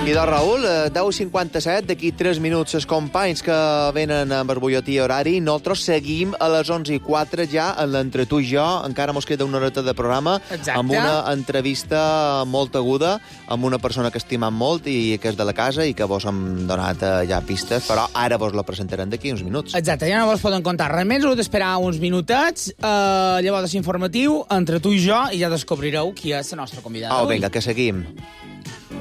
I doncs, Raül, 10:57, d'aquí 3 minuts els companys que venen amb el butlletí horari. Nosaltres seguim a les 11:04 ja en l'Entre tu i jo. Encara mos queda una horeta de programa. Exacte. Amb una entrevista molt aguda amb una persona que estimam molt i que és de la casa i que vos hem donat ja pistes, però ara vos la presentarem d'aquí uns minuts. Exacte, ja no vos poden contar res més, heu d'esperar uns minutets, llavors és informatiu, entre tu i jo, i ja descobrireu qui és la nostra convidada. Vinga, que seguim.